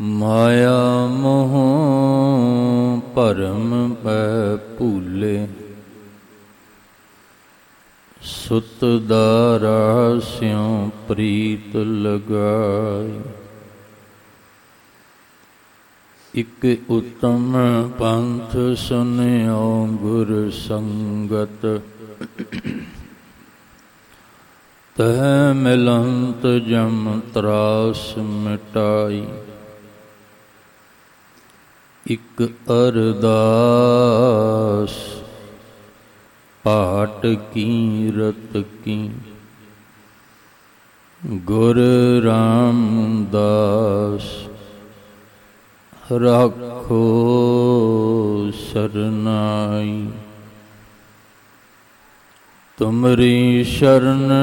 ਮਾਇਆ ਮੋਹ ਭਰਮ ਪੈ ਭੂਲੇ, ਸੁਤ ਦਾਰਾ ਸਿਉ ਪ੍ਰੀਤ ਲਗਾਈ। ਇਕ ਉਤਮ ਪੰਥ ਸੁਨਿਓ ਗੁਰ ਸੰਗਤ, ਤਹ ਮਿਲੰਤ ਜਮ ਤਰਾਸ ਮਿਟਾਈ। ਇਕ ਅਰਦਾਸ ਪਾਟ ਕੀਰਤ ਕੀ, ਗੁਰ ਰਾਮਦਾਸ ਰਾਖੋ ਸਰਨਾਈ। ਤੁਮਰੀ ਸ਼ਰਨ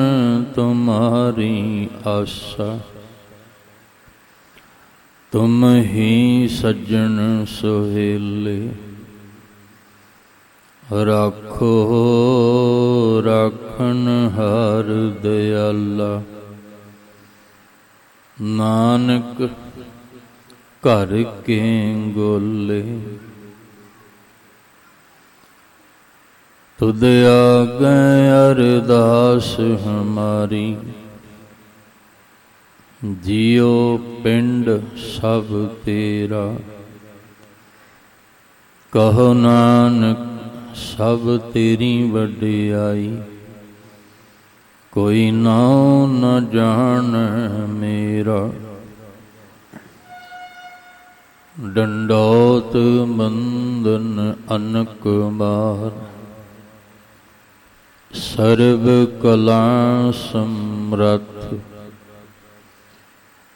ਤੁਮਾਰੀ ਆਸਾ, ਤੁਮ ਹੀ ਸੱਜਣ ਸੁਹੇਲੇ। ਰਾਖੋ ਰਾਖਣ ਹਾਰ ਦਿਆਲਾ, ਨਾਨਕ ਘਰ ਕੇ ਗੋਲੇ। ਤੁਧ ਆਗੇ ਅਰਦਾਸ ਹਮਾਰੀ, ਜਿਉ ਪਿੰਡ ਸਭ ਤੇਰਾ। ਕਹੋ ਨਾਨਕ ਸਭ ਤੇਰੀ ਵਡਿਆਈ, ਕੋਈ ਨਾਉ ਨ ਜਾਣੈ ਮੇਰਾ। ਡੰਡੋਤ ਬੰਦਨ ਅਨਕ ਬਾਰ, ਸਰਬ ਕਲਾ ਸਮਰੱਥ।